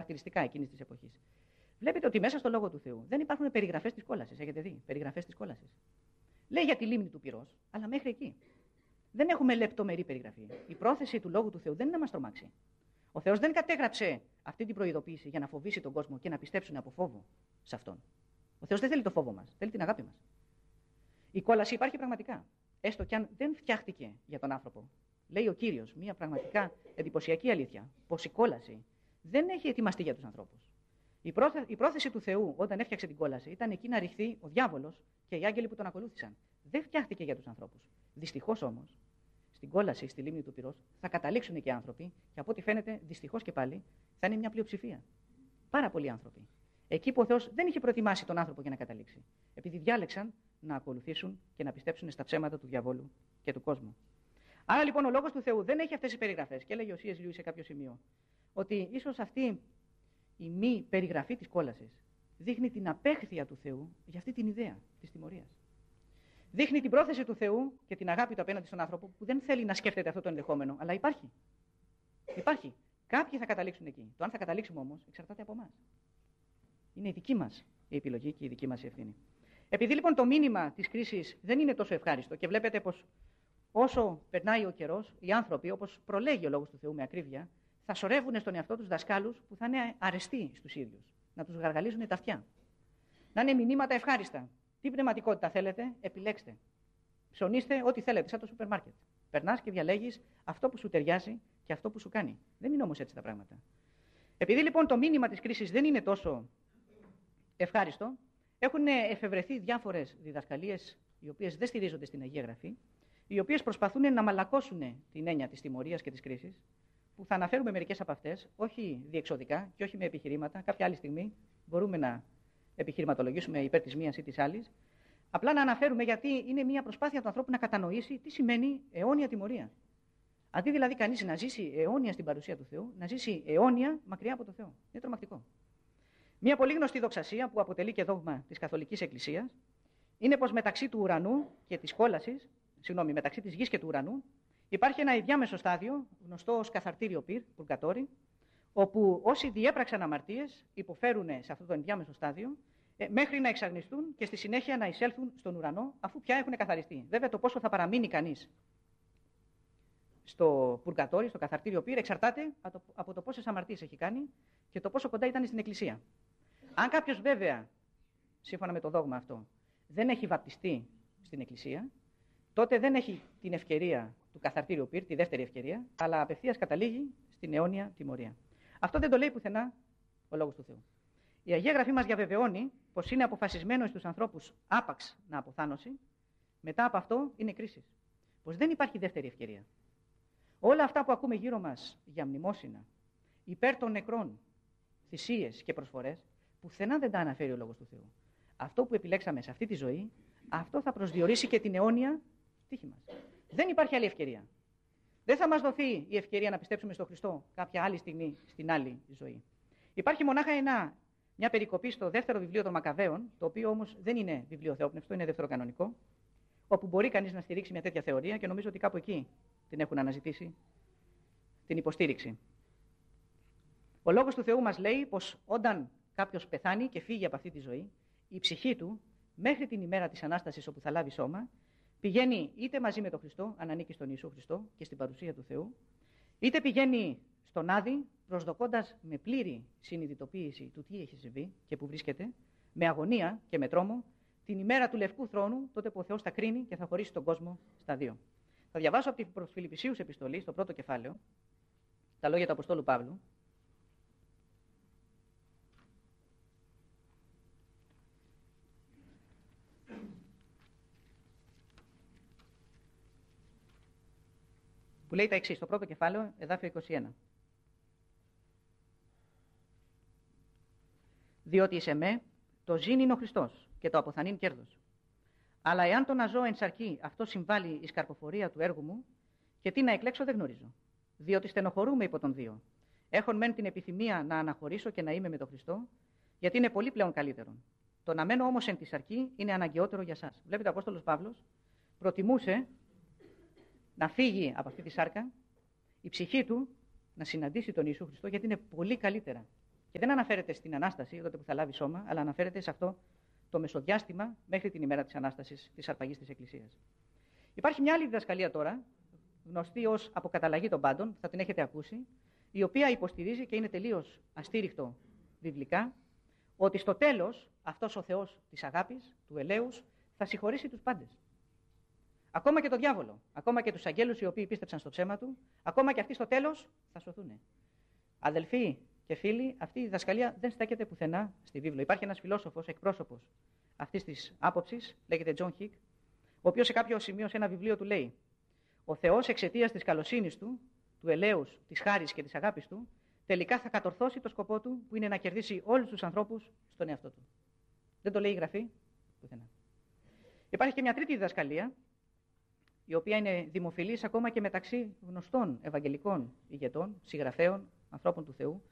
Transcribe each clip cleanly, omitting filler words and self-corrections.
χαρακτηριστικά εκείνης της εποχής. Βλέπετε ότι μέσα στο Λόγο του Θεού δεν υπάρχουν περιγραφές της κόλασης. Έχετε δει περιγραφές της κόλασης? Λέει για τη λίμνη του πυρός, αλλά μέχρι εκεί. Δεν έχουμε λεπτομερή περιγραφή. Η πρόθεση του Λόγου του Θεού δεν είναι να μας τρομάξει. Ο Θεός δεν κατέγραψε αυτή την προειδοποίηση για να φοβήσει τον κόσμο και να πιστέψουν από φόβο σε αυτόν. Ο Θεός δεν θέλει το φόβο μας, θέλει την αγάπη μας. Η κόλαση υπάρχει πραγματικά, έστω κι αν δεν φτιάχτηκε για τον άνθρωπο. Λέει ο Κύριος μια πραγματικά εντυπωσιακή αλήθεια, πως η κόλαση δεν έχει ετοιμαστεί για τους ανθρώπους. Η πρόθεση του Θεού όταν έφτιαξε την κόλαση ήταν εκεί να ρηχθεί ο διάβολος και οι άγγελοι που τον ακολούθησαν. Δεν φτιάχτηκε για τους ανθρώπους. Δυστυχώς όμως, στην κόλαση, στη λίμνη του πυρός, θα καταλήξουν και άνθρωποι και από ό,τι φαίνεται, δυστυχώς και πάλι, θα είναι μια πλειοψηφία. Πάρα πολλοί άνθρωποι. Εκεί που ο Θεός δεν είχε προετοιμάσει τον άνθρωπο για να καταλήξει. Επειδή διάλεξαν να ακολουθήσουν και να πιστέψουν στα ψέματα του διαβόλου και του κόσμου. Άρα λοιπόν ο Λόγος του Θεού δεν έχει αυτές τις περιγραφές. Και έλεγε ο C.S. Lewis σε κάποιο σημείο ότι ίσως αυτή η μη περιγραφή της κόλασης δείχνει την απέχθεια του Θεού για αυτή την ιδέα της τιμωρίας. Δείχνει την πρόθεση του Θεού και την αγάπη του απέναντι στον άνθρωπο που δεν θέλει να σκέφτεται αυτό το ενδεχόμενο, αλλά υπάρχει. Υπάρχει. Κάποιοι θα καταλήξουν εκεί. Το αν θα καταλήξουμε όμως εξαρτάται από εμάς. Είναι η δική μας η επιλογή και η δική μας η ευθύνη. Επειδή λοιπόν το μήνυμα της κρίσης δεν είναι τόσο ευχάριστο και βλέπετε πως όσο περνάει ο καιρός, οι άνθρωποι, όπως προλέγει ο Λόγος του Θεού με ακρίβεια, θα σωρεύουν στον εαυτό τους δασκάλους που θα είναι αρεστοί στους ίδιους, να τους γαργαλίζουν τα αυτιά. Να είναι μηνύματα ευχάριστα. Τι πνευματικότητα θέλετε, επιλέξτε. Ψωνίστε ό,τι θέλετε, σαν το σούπερ μάρκετ. Περνάς και διαλέγεις αυτό που σου ταιριάζει και αυτό που σου κάνει. Δεν είναι όμως έτσι τα πράγματα. Επειδή λοιπόν το μήνυμα της κρίσης δεν είναι τόσο ευχάριστο, έχουν εφευρεθεί διάφορες διδασκαλίες οι οποίες δεν στηρίζονται στην Αγία Γραφή, οι οποίες προσπαθούν να μαλακώσουν την έννοια της τιμωρίας και της κρίσης, που θα αναφέρουμε μερικές από αυτές, όχι διεξοδικά και όχι με επιχειρήματα. Κάποια άλλη στιγμή μπορούμε να επιχειρηματολογήσουμε υπέρ της μίας ή της άλλης. Απλά να αναφέρουμε γιατί είναι μια προσπάθεια του ανθρώπου να κατανοήσει τι σημαίνει αιώνια τιμωρία. Αντί δηλαδή κανείς να ζήσει αιώνια στην παρουσία του Θεού, να ζήσει αιώνια μακριά από το Θεό. Είναι τρομακτικό. Μια πολύ γνωστή δοξασία που αποτελεί και δόγμα της Καθολικής Εκκλησίας είναι πως μεταξύ του ουρανού και της κόλασης, μεταξύ της γης και του ουρανού, υπάρχει ένα ενδιάμεσο στάδιο, γνωστό ως καθαρτήριο πυρ, πουργκατόρι, όπου όσοι διέπραξαν αμαρτίες υποφέρουν σε αυτό το ενδιάμεσο στάδιο, μέχρι να εξαγνιστούν και στη συνέχεια να εισέλθουν στον ουρανό, αφού πια έχουν καθαριστεί. Βέβαια, το πόσο θα παραμείνει κανείς στο πουργκατόρι, στο καθαρτήριο πυρ, εξαρτάται από το πόσες αμαρτίες έχει κάνει και το πόσο κοντά ήταν στην Εκκλησία. Αν κάποιος βέβαια, σύμφωνα με το δόγμα αυτό, δεν έχει βαπτιστεί στην Εκκλησία, τότε δεν έχει την ευκαιρία του καθαρτήριου πυρ, τη δεύτερη ευκαιρία, αλλά απευθείας καταλήγει στην αιώνια τιμωρία. Αυτό δεν το λέει πουθενά ο Λόγος του Θεού. Η Αγία Γραφή μας διαβεβαιώνει πως είναι αποφασισμένο στους ανθρώπους άπαξ να αποθάνωση, μετά από αυτό είναι κρίση. Πως δεν υπάρχει δεύτερη ευκαιρία. Όλα αυτά που ακούμε γύρω μας για μνημόσυνα, υπέρ των νεκρών, θυσίες και προσφορές, πουθενά δεν τα αναφέρει ο Λόγος του Θεού. Αυτό που επιλέξαμε σε αυτή τη ζωή, αυτό θα προσδιορίσει και την αιώνια τύχη μας. Δεν υπάρχει άλλη ευκαιρία. Δεν θα μας δοθεί η ευκαιρία να πιστέψουμε στον Χριστό κάποια άλλη στιγμή στην άλλη ζωή. Υπάρχει μονάχα μια περικοπή στο δεύτερο βιβλίο των Μακαβαίων, το οποίο όμως δεν είναι βιβλίο θεόπνευστο, είναι δευτεροκανονικό, όπου μπορεί κανείς να στηρίξει μια τέτοια θεωρία και νομίζω ότι κάπου εκεί την έχουν αναζητήσει την υποστήριξη. Ο Λόγος του Θεού μας λέει πως όταν κάποιος πεθάνει και φύγει από αυτή τη ζωή, η ψυχή του μέχρι την ημέρα της Ανάστασης όπου θα λάβει σώμα, πηγαίνει είτε μαζί με τον Χριστό, αν ανήκει στον Ιησού Χριστό και στην παρουσία του Θεού, είτε πηγαίνει στον Άδη, προσδοκώντας με πλήρη συνειδητοποίηση του τι έχει συμβεί και που βρίσκεται, με αγωνία και με τρόμο, την ημέρα του Λευκού Θρόνου, τότε που ο Θεός θα κρίνει και θα χωρίσει τον κόσμο στα δύο. Θα διαβάσω από την προς Φιλιππισίους επιστολή, στο πρώτο κεφάλαιο, τα λόγια του Αποστόλου Παύλου. Που λέει τα εξής, στο πρώτο κεφάλαιο, εδάφιο 21. Διότι εις εμέ το ζήν είναι ο Χριστός και το αποθανήν κέρδος. Αλλά εάν το να ζω εν σαρκή αυτό συμβάλλει εις καρποφορία του έργου μου, και τι να εκλέξω δεν γνωρίζω. Διότι στενοχωρούμε υπό τον δύο. Έχον μεν την επιθυμία να αναχωρήσω και να είμαι με τον Χριστό, γιατί είναι πολύ πλέον καλύτερο. Το να μένω όμως εν τη σαρκή είναι αναγκαιότερο για σας. Βλέπετε, ο Απόστολος Παύλος προτιμούσε να φύγει από αυτή τη σάρκα, η ψυχή του να συναντήσει τον Ιησού Χριστό, γιατί είναι πολύ καλύτερα Και δεν αναφέρεται στην Ανάσταση, τότε που θα λάβει σώμα, αλλά αναφέρεται σε αυτό το μεσοδιάστημα μέχρι την ημέρα της Ανάστασης, της αρπαγής της Εκκλησίας. Υπάρχει μια άλλη διδασκαλία τώρα, γνωστή ως αποκαταλλαγή των πάντων, θα την έχετε ακούσει, η οποία υποστηρίζει και είναι τελείως αστήριχτο βιβλικά, ότι στο τέλος αυτός ο Θεός της αγάπης, του ελέους, θα συγχωρήσει τους πάντες. Ακόμα και τον διάβολο, ακόμα και τους αγγέλους οι οποίοι πίστεψαν στο ψέμα του, ακόμα και αυτοί στο τέλος θα σωθούν. Αδελφοί και φίλοι, αυτή η διδασκαλία δεν στέκεται πουθενά στη βίβλο. Υπάρχει ένας φιλόσοφος, εκπρόσωπος αυτής της άποψης, λέγεται John Hick, ο οποίος σε κάποιο σημείο σε ένα βιβλίο του λέει: ο Θεός εξαιτίας της καλοσύνης του, του ελέους, της χάρης και της αγάπης του, τελικά θα κατορθώσει το σκοπό του, που είναι να κερδίσει όλους τους ανθρώπους στον εαυτό του. Δεν το λέει η Γραφή πουθενά. Υπάρχει και μια τρίτη διδασκαλία, η οποία είναι δημοφιλής ακόμα και μεταξύ γνωστών ευαγγελικών ηγετών, συγγραφέων, ανθρώπων του Θεού,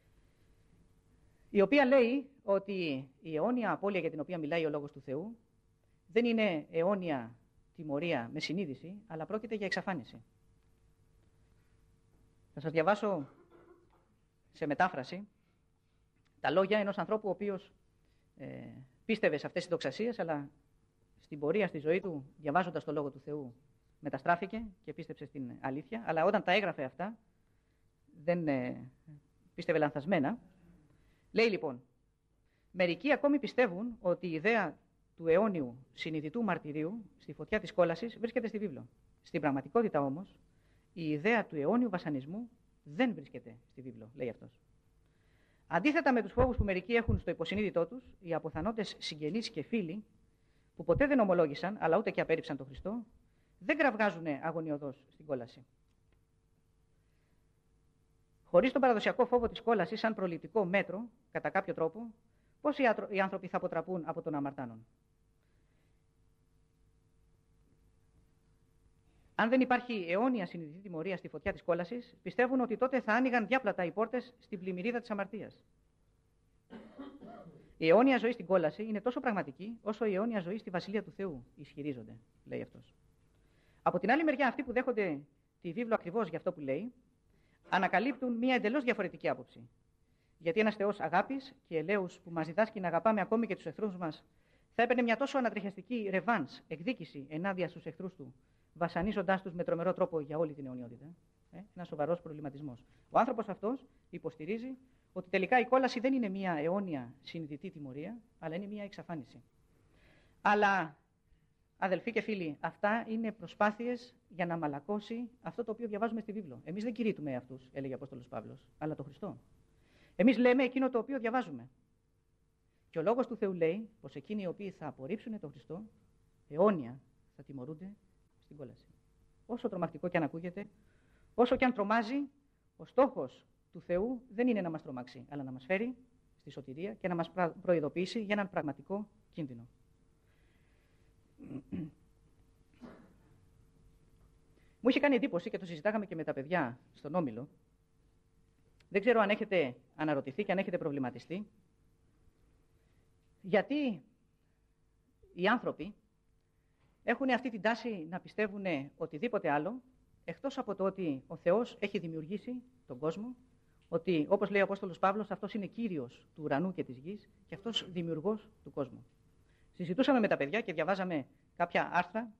η οποία λέει ότι η αιώνια απώλεια για την οποία μιλάει ο Λόγος του Θεού δεν είναι αιώνια τιμωρία με συνείδηση, αλλά πρόκειται για εξαφάνιση. Θα σας διαβάσω σε μετάφραση τα λόγια ενός ανθρώπου ο οποίος πίστευε σε αυτές τις δοξασίες, αλλά στην πορεία στη ζωή του, διαβάζοντας το Λόγο του Θεού, μεταστράφηκε και πίστεψε στην αλήθεια, αλλά όταν τα έγραφε αυτά δεν πίστευε λανθασμένα. Λέει λοιπόν: μερικοί ακόμη πιστεύουν ότι η ιδέα του αιώνιου συνειδητού μαρτυρίου στη φωτιά της κόλασης βρίσκεται στη βίβλο. Στην πραγματικότητα όμως η ιδέα του αιώνιου βασανισμού δεν βρίσκεται στη βίβλο, λέει αυτός. Αντίθετα με τους φόβους που μερικοί έχουν στο υποσυνείδητό τους, οι αποθανόντες συγγενείς και φίλοι που ποτέ δεν ομολόγησαν αλλά ούτε και απέρριψαν τον Χριστό, δεν κραυγάζουν αγωνιωδώς στην κόλαση. Χωρίς τον παραδοσιακό φόβο της κόλασης σαν προληπτικό μέτρο, κατά κάποιο τρόπο, πώς οι άνθρωποι θα αποτραπούν από τον αμαρτάνον? Αν δεν υπάρχει αιώνια συνειδητή τιμωρία στη φωτιά της κόλασης, πιστεύουν ότι τότε θα άνοιγαν διάπλατα οι πόρτες στην πλημμυρίδα της αμαρτίας. Η αιώνια ζωή στην κόλαση είναι τόσο πραγματική, όσο η αιώνια ζωή στη Βασιλεία του Θεού, ισχυρίζονται, λέει αυτός. Από την άλλη μεριά, αυτοί που δέχονται τη βίβλο ακριβώς για αυτό που λέει, ανακαλύπτουν μια εντελώς διαφορετική άποψη. Γιατί ένας Θεός αγάπης και ελέους που μας διδάσκει να αγαπάμε ακόμη και τους εχθρούς μας, θα έπαιρνε μια τόσο ανατριχιαστική ρεβάνς, εκδίκηση ενάντια στους εχθρούς του, βασανίζοντάς τους με τρομερό τρόπο για όλη την αιωνιότητα. Ένας σοβαρός προβληματισμός. Ο άνθρωπος αυτός υποστηρίζει ότι τελικά η κόλαση δεν είναι μια αιώνια συνειδητή τιμωρία, αλλά είναι μια εξαφάνιση. Αλλά, αδελφοί και φίλοι, αυτά είναι προσπάθειες για να μαλακώσει αυτό το οποίο διαβάζουμε στη βίβλο. Εμείς δεν κηρύττουμε αυτούς, έλεγε ο Απόστολος Παύλος, αλλά το Χριστό. Εμείς λέμε εκείνο το οποίο διαβάζουμε. Και ο Λόγος του Θεού λέει πως εκείνοι οι οποίοι θα απορρίψουν τον Χριστό, αιώνια θα τιμωρούνται στην κόλαση. Όσο τρομακτικό και αν ακούγεται, όσο και αν τρομάζει, ο στόχος του Θεού δεν είναι να μας τρομάξει, αλλά να μας φέρει στη σωτηρία και να μας προειδοποιήσει για έναν πραγματικό κίνδυνο. Μου είχε κάνει εντύπωση και το συζητάγαμε και με τα παιδιά στον Όμιλο. Δεν ξέρω αν έχετε αναρωτηθεί και αν έχετε προβληματιστεί, γιατί οι άνθρωποι έχουν αυτή την τάση να πιστεύουν οτιδήποτε άλλο, εκτός από το ότι ο Θεός έχει δημιουργήσει τον κόσμο, ότι, όπως λέει ο Απόστολος Παύλος, αυτός είναι Κύριος του ουρανού και της γης και αυτός δημιουργός του κόσμου. Συζητούσαμε με τα παιδιά και διαβάζαμε κάποια άρθρα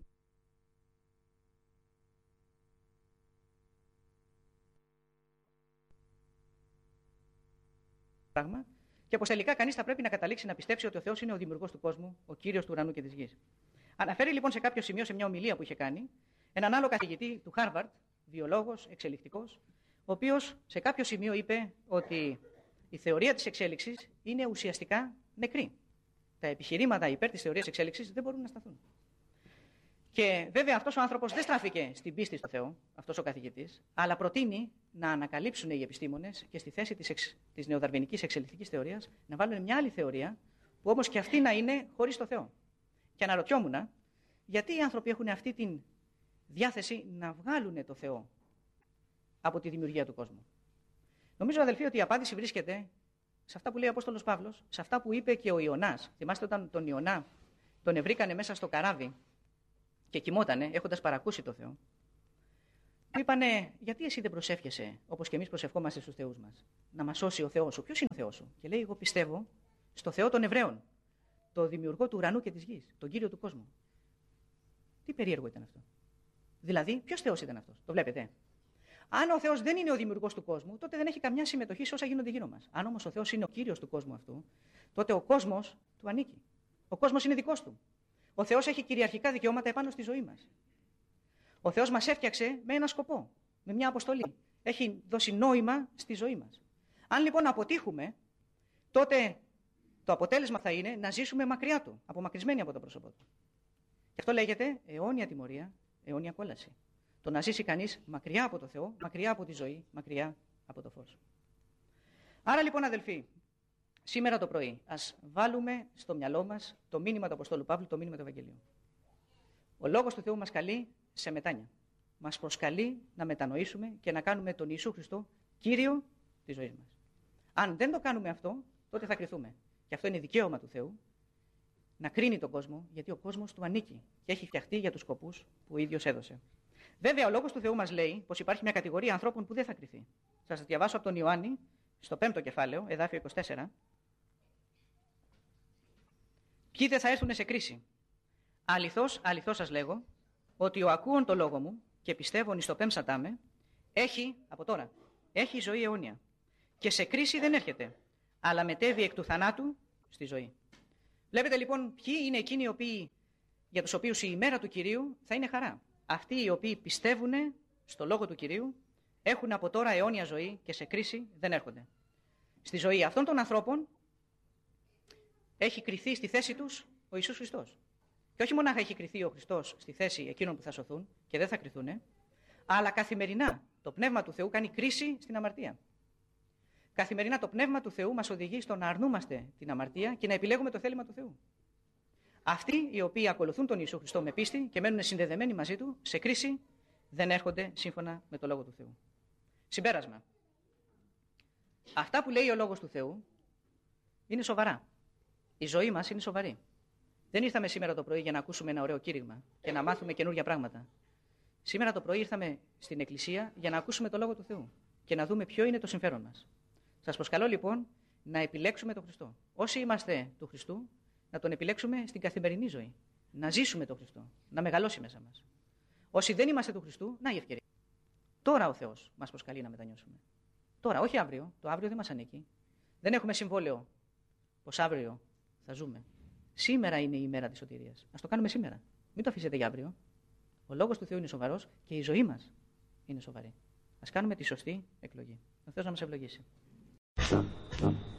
και πως τελικά κανείς θα πρέπει να καταλήξει να πιστέψει ότι ο Θεός είναι ο δημιουργός του κόσμου, ο Κύριος του ουρανού και της γης. Αναφέρει λοιπόν σε κάποιο σημείο, σε μια ομιλία που είχε κάνει, έναν άλλο καθηγητή του Χάρβαρντ, βιολόγος, εξελικτικός, ο οποίος σε κάποιο σημείο είπε ότι η θεωρία της εξέλιξης είναι ουσιαστικά νεκρή. Τα επιχειρήματα υπέρ της θεωρίας εξέλιξης δεν μπορούν να σταθούν. Και βέβαια αυτός ο άνθρωπος δεν στράφηκε στην πίστη στο Θεό, αυτός ο καθηγητής, αλλά προτείνει να ανακαλύψουν οι επιστήμονες και στη θέση της νεοδαρβινικής εξελικτικής θεωρίας να βάλουν μια άλλη θεωρία, που όμως και αυτή να είναι χωρίς το Θεό. Και αναρωτιόμουν γιατί οι άνθρωποι έχουν αυτή τη διάθεση να βγάλουν το Θεό από τη δημιουργία του κόσμου. Νομίζω, αδελφοί, ότι η απάντηση βρίσκεται σε αυτά που λέει ο Απόστολος Παύλος, σε αυτά που είπε και ο Ιωνάς. Θυμάστε όταν τον Ιωνά τον βρήκανε μέσα στο καράβι και κοιμότανε, έχοντας παρακούσει το Θεό. Μου είπανε, γιατί εσύ δεν προσεύχεσαι όπως και εμείς προσευχόμαστε στους θεούς μας, να μας σώσει ο Θεός σου. Ποιος είναι ο Θεός σου? Και λέει, εγώ πιστεύω στο Θεό των Εβραίων, το δημιουργό του ουρανού και της γης, τον Κύριο του κόσμου. Τι περίεργο ήταν αυτό. Δηλαδή, ποιος Θεός ήταν αυτός? Το βλέπετε. Αν ο Θεός δεν είναι ο δημιουργός του κόσμου, τότε δεν έχει καμιά συμμετοχή σε όσα γίνονται γύρω μας. Αν όμως ο Θεός είναι ο Κύριος του κόσμου αυτού, τότε ο κόσμος του ανήκει. Ο κόσμος είναι δικός του. Ο Θεός έχει κυριαρχικά δικαιώματα επάνω στη ζωή μας. Ο Θεός μας έφτιαξε με ένα σκοπό, με μια αποστολή. Έχει δώσει νόημα στη ζωή μας. Αν λοιπόν αποτύχουμε, τότε το αποτέλεσμα θα είναι να ζήσουμε μακριά του, απομακρυσμένοι από το πρόσωπό του. Και αυτό λέγεται αιώνια τιμωρία, αιώνια κόλαση. Το να ζήσει κανείς μακριά από το Θεό, μακριά από τη ζωή, μακριά από το φως. Άρα λοιπόν, αδελφοί, σήμερα το πρωί ας βάλουμε στο μυαλό μας το μήνυμα του Αποστόλου Παύλου, το μήνυμα του Ευαγγελίου. Ο Λόγος του Θεού μας καλεί σε μετάνοια. Μας προσκαλεί να μετανοήσουμε και να κάνουμε τον Ιησού Χριστό Κύριο της ζωής μας. Αν δεν το κάνουμε αυτό, τότε θα κριθούμε. Και αυτό είναι δικαίωμα του Θεού, να κρίνει τον κόσμο, γιατί ο κόσμος του ανήκει και έχει φτιαχτεί για τους σκοπούς που ο ίδιος έδωσε. Βέβαια, ο Λόγος του Θεού μας λέει πως υπάρχει μια κατηγορία ανθρώπων που δεν θα κριθεί. Θα σας διαβάσω από τον Ιωάννη, στο 5ο κεφάλαιο, εδάφιο 24. Ποιοι δεν θα έρθουν σε κρίση? Αληθώς, αληθώς σας λέγω, ότι ο ακούων το λόγο μου και πιστεύων εις το πέμψατά με, έχει, από τώρα, έχει ζωή αιώνια. Και σε κρίση δεν έρχεται, αλλά μετέβει εκ του θανάτου στη ζωή. Βλέπετε λοιπόν ποιοι είναι εκείνοι για τους οποίους η ημέρα του Κυρίου θα είναι χαρά. Αυτοί οι οποίοι πιστεύουν στο λόγο του Κυρίου, έχουν από τώρα αιώνια ζωή και σε κρίση δεν έρχονται. Στη ζωή αυτών των ανθρώπων έχει κριθεί στη θέση τους ο Ιησούς Χριστός. Και όχι μονάχα έχει κριθεί ο Χριστός στη θέση εκείνων που θα σωθούν και δεν θα κριθούν, αλλά καθημερινά το Πνεύμα του Θεού κάνει κρίση στην αμαρτία. Καθημερινά το Πνεύμα του Θεού μας οδηγεί στο να αρνούμαστε την αμαρτία και να επιλέγουμε το θέλημα του Θεού. Αυτοί οι οποίοι ακολουθούν τον Ιησού Χριστό με πίστη και μένουν συνδεδεμένοι μαζί του, σε κρίση δεν έρχονται σύμφωνα με το Λόγο του Θεού. Συμπέρασμα. Αυτά που λέει ο Λόγος του Θεού είναι σοβαρά. Η ζωή μας είναι σοβαρή. Δεν ήρθαμε σήμερα το πρωί για να ακούσουμε ένα ωραίο κήρυγμα και να μάθουμε καινούργια πράγματα. Σήμερα το πρωί ήρθαμε στην Εκκλησία για να ακούσουμε το Λόγο του Θεού και να δούμε ποιο είναι το συμφέρον μας. Σας προσκαλώ λοιπόν να επιλέξουμε τον Χριστό. Όσοι είμαστε του Χριστού, να τον επιλέξουμε στην καθημερινή ζωή. Να ζήσουμε τον Χριστό, να μεγαλώσει μέσα μας. Όσοι δεν είμαστε του Χριστού, να η ευκαιρία. Τώρα ο Θεός μας προσκαλεί να μετανιώσουμε. Τώρα, όχι αύριο. Το αύριο δεν μας ανήκει. Δεν έχουμε συμβόλαιο πως αύριο θα ζούμε. Σήμερα είναι η ημέρα της σωτηρίας. Ας το κάνουμε σήμερα. Μην το αφήσετε για αύριο. Ο Λόγος του Θεού είναι σοβαρός και η ζωή μας είναι σοβαρή. Ας κάνουμε τη σωστή εκλογή. Ο Θεός να μας ευλογήσει.